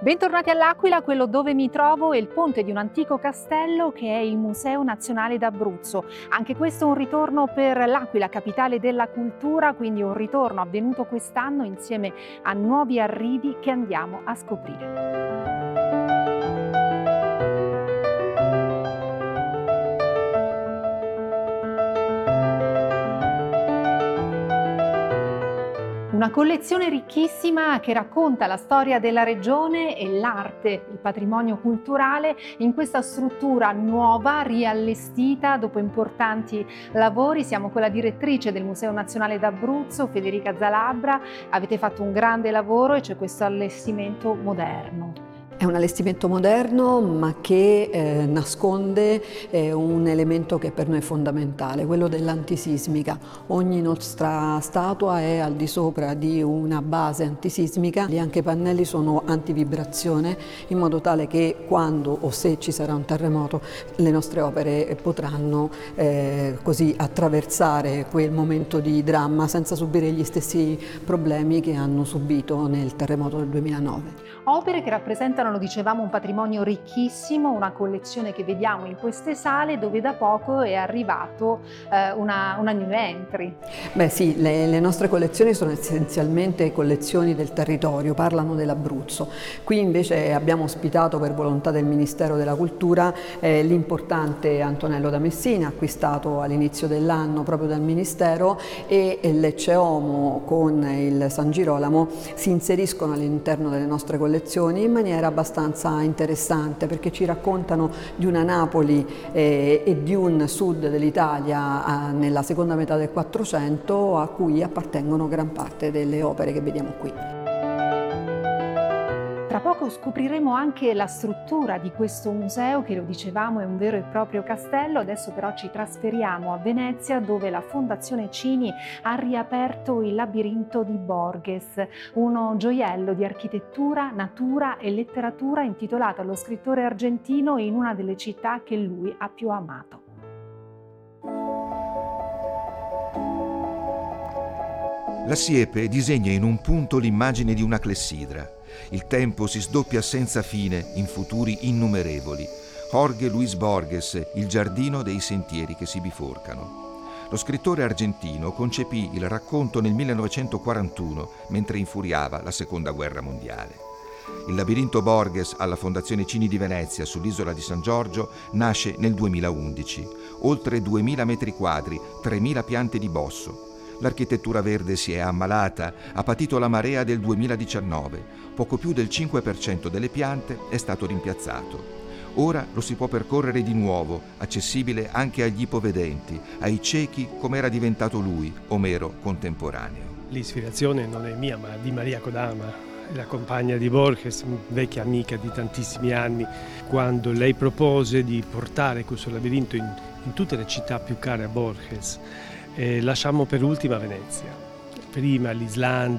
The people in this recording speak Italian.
Bentornati all'Aquila, quello dove mi trovo è il ponte di un antico castello che è il Museo Nazionale d'Abruzzo. Anche questo è un ritorno per l'Aquila, capitale della cultura, quindi un ritorno avvenuto quest'anno insieme a nuovi arrivi che andiamo a scoprire. Una collezione ricchissima che racconta la storia della regione e l'arte, il patrimonio culturale in questa struttura nuova, riallestita dopo importanti lavori. Siamo con la direttrice del Museo Nazionale d'Abruzzo, Federica Zalabra. Avete fatto un grande lavoro e c'è questo allestimento moderno. È un allestimento moderno ma che nasconde un elemento che per noi è fondamentale, quello dell'antisismica. Ogni nostra statua è al di sopra di una base antisismica, anche i pannelli sono antivibrazione in modo tale che quando o se ci sarà un terremoto le nostre opere potranno così attraversare quel momento di dramma senza subire gli stessi problemi che hanno subito nel terremoto del 2009. Opere che rappresentano, lo dicevamo, un patrimonio ricchissimo, una collezione che vediamo in queste sale dove da poco è arrivato una new entry. Beh sì, le nostre collezioni sono essenzialmente collezioni del territorio, parlano dell'Abruzzo. Qui invece abbiamo ospitato per volontà del Ministero della Cultura l'importante Antonello da Messina, acquistato all'inizio dell'anno proprio dal Ministero, e l'Ecce-Homo con il San Girolamo si inseriscono all'interno delle nostre collezioni in maniera abbastanza interessante perché ci raccontano di una Napoli e di un sud dell'Italia nella seconda metà del Quattrocento a cui appartengono gran parte delle opere che vediamo qui. Tra poco scopriremo anche la struttura di questo museo che, lo dicevamo, è un vero e proprio castello. Adesso però ci trasferiamo a Venezia dove la Fondazione Cini ha riaperto il labirinto di Borges, uno gioiello di architettura, natura e letteratura intitolato allo scrittore argentino in una delle città che lui ha più amato. La siepe disegna in un punto l'immagine di una clessidra. Il tempo si sdoppia senza fine in futuri innumerevoli. Jorge Luis Borges, il giardino dei sentieri che si biforcano. Lo scrittore argentino concepì il racconto nel 1941 mentre infuriava la Seconda Guerra Mondiale. Il labirinto Borges alla Fondazione Cini di Venezia sull'isola di San Giorgio nasce nel 2011. Oltre 2000 metri quadri, 3000 piante di bosso. L'architettura verde si è ammalata, ha patito la marea del 2019. Poco più del 5% delle piante è stato rimpiazzato. Ora lo si può percorrere di nuovo, accessibile anche agli ipovedenti, ai ciechi come era diventato lui, Omero contemporaneo. L'ispirazione non è mia, ma di Maria Kodama, la compagna di Borges, vecchia amica di tantissimi anni, quando lei propose di portare questo labirinto in tutte le città più care a Borges. Lasciamo per ultima Venezia, prima l'Islanda,